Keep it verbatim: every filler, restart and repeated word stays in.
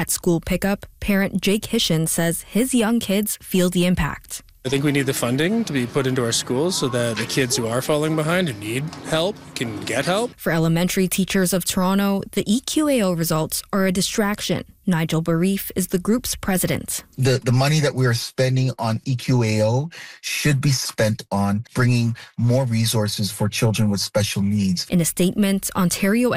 At school pickup, parent Jake Hishin says his young kids feel the impact. I think we need the funding to be put into our schools so that the kids who are falling behind and need help can get help. For elementary teachers of Toronto, the E Q A O results are a distraction. Nigel Barif is the group's president. The, the money that we are spending on E Q A O should be spent on bringing more resources for children with special needs. In a statement, Ontario